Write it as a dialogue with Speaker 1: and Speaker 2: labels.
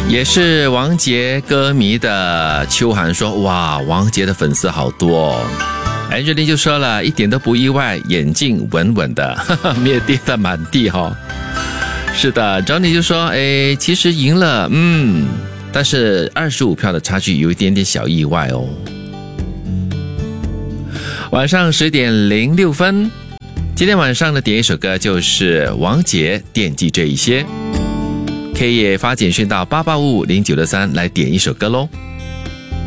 Speaker 1: 也是王杰歌迷的秋涵说，哇，王杰的粉丝好多哦。Angeline 就说了，一点都不意外，眼镜稳稳的，没有跌得满地哈。是的 ，Johnny 就说，其实赢了，但是25票的差距有一点点小意外哦。晚上10点06分，今天晚上的点一首歌就是王杰惦记这一些，可以发简讯到88550963来点一首歌咯。